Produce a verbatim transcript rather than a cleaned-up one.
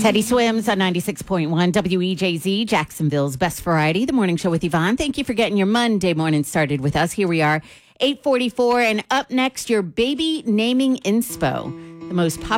Teddy Swims on ninety-six point one W E J Z, Jacksonville's best variety. The morning show with Yvonne. Thank you for getting your Monday morning started with us. Here we are, eight forty-four, and up next, your baby naming inspo. The most popular